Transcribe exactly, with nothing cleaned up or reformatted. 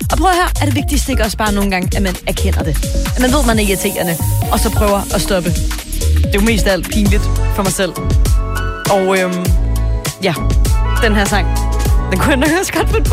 Og prøv at høre, er det vigtigste ikke også bare nogle gange, at man erkender det. At man ved, man er irriterende, og så prøver at stoppe. Det er jo mest af alt pinligt for mig selv. Og øhm, ja, den her sang, den kunne jeg nok også godt finde på.